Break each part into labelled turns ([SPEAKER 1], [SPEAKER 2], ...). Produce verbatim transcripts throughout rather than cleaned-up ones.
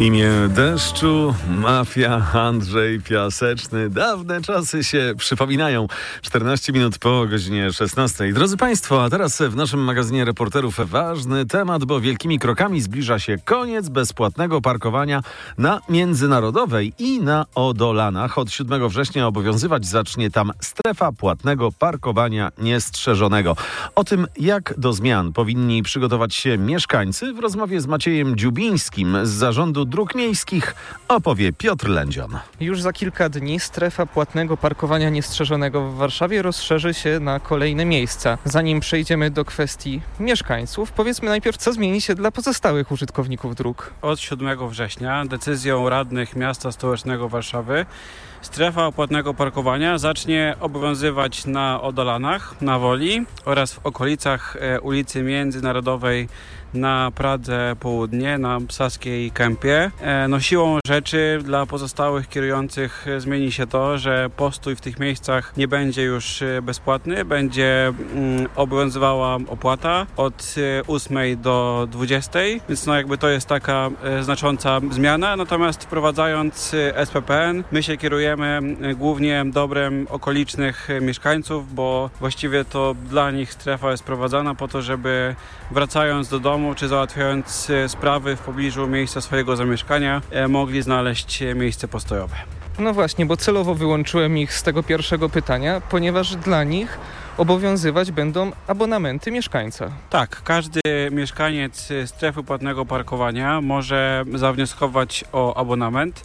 [SPEAKER 1] Imię deszczu, mafia, Andrzej Piaseczny. Dawne czasy się przypominają. czternaście minut po godzinie szesnastej. Drodzy Państwo, a teraz w naszym magazynie reporterów ważny temat, bo wielkimi krokami zbliża się koniec bezpłatnego parkowania na Międzynarodowej i na Odolanach. Od siódmego września obowiązywać zacznie tam strefa płatnego parkowania niestrzeżonego. O tym, jak do zmian powinni przygotować się mieszkańcy, w rozmowie z Maciejem Dziubińskim z Zarządu Dróg Miejskich opowie Piotr Lędzion.
[SPEAKER 2] Już za kilka dni strefa płatnego parkowania niestrzeżonego w Warszawie rozszerzy się na kolejne miejsca. Zanim przejdziemy do kwestii mieszkańców, powiedzmy najpierw, co zmieni się dla pozostałych użytkowników dróg.
[SPEAKER 3] Od siódmego września decyzją radnych miasta stołecznego Warszawy strefa płatnego parkowania zacznie obowiązywać na Odolanach, na Woli oraz w okolicach ulicy Międzynarodowej na Pradze Południe, na Saskiej Kępie. No siłą rzeczy dla pozostałych kierujących zmieni się to, że postój w tych miejscach nie będzie już bezpłatny, będzie mm, obowiązywała opłata od ósmej do dwudziestej, więc no jakby to jest taka e, znacząca zmiana. Natomiast wprowadzając S P P N, my się kierujemy głównie dobrem okolicznych mieszkańców, bo właściwie to dla nich strefa jest prowadzona po to, żeby wracając do domu czy załatwiając sprawy w pobliżu miejsca swojego zamieszkania mogli znaleźć miejsce postojowe.
[SPEAKER 2] No właśnie, bo celowo wyłączyłem ich z tego pierwszego pytania, ponieważ dla nich obowiązywać będą abonamenty mieszkańca.
[SPEAKER 3] Tak, każdy mieszkaniec strefy płatnego parkowania może zawnioskować o abonament.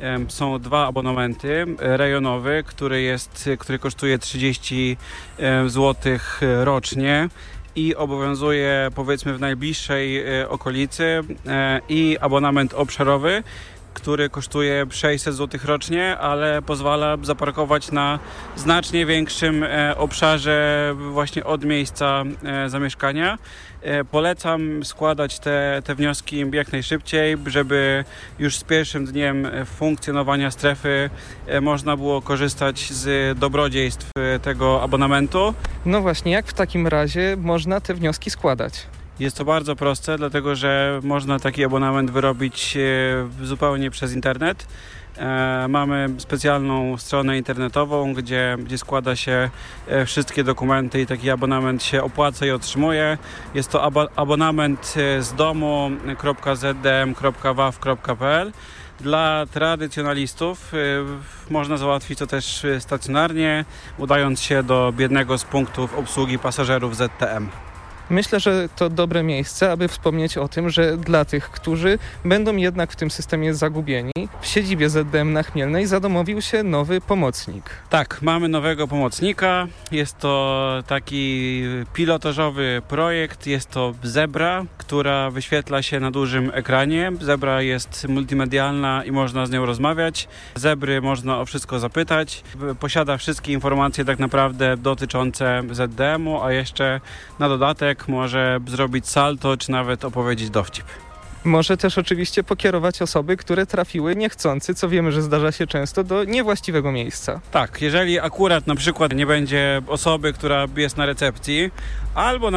[SPEAKER 3] Są dwa abonamenty. Rejonowy, który jest, który kosztuje trzydzieści złotych rocznie i obowiązuje powiedzmy w najbliższej okolicy, i abonament obszarowy, który kosztuje sześćset złotych rocznie, ale pozwala zaparkować na znacznie większym obszarze właśnie od miejsca zamieszkania. Polecam składać te, te wnioski jak najszybciej, żeby już z pierwszym dniem funkcjonowania strefy można było korzystać z dobrodziejstw tego abonamentu.
[SPEAKER 2] No właśnie, jak w takim razie można te wnioski składać?
[SPEAKER 3] Jest to bardzo proste, dlatego że można taki abonament wyrobić zupełnie przez internet. Mamy specjalną stronę internetową, gdzie, gdzie składa się wszystkie dokumenty i taki abonament się opłaca i otrzymuje. Jest to abonament z domu kropka z d m kropka w a w kropka p l. Dla tradycjonalistów y, można załatwić to też stacjonarnie, udając się do jednego z punktów obsługi pasażerów Z T M.
[SPEAKER 2] Myślę, że to dobre miejsce, aby wspomnieć o tym, że dla tych, którzy będą jednak w tym systemie zagubieni, w siedzibie Z D M na Chmielnej zadomowił się nowy pomocnik.
[SPEAKER 3] Tak, mamy nowego pomocnika. Jest to taki pilotażowy projekt. Jest to Zebra, która wyświetla się na dużym ekranie. Zebra jest multimedialna i można z nią rozmawiać. Zebry można o wszystko zapytać. Posiada wszystkie informacje tak naprawdę dotyczące Z D M u, a jeszcze na dodatek może zrobić salto, czy nawet opowiedzieć dowcip.
[SPEAKER 2] Może też oczywiście pokierować osoby, które trafiły niechcący, co wiemy, że zdarza się często, do niewłaściwego miejsca.
[SPEAKER 3] Tak, jeżeli akurat na przykład nie będzie osoby, która jest na recepcji, albo na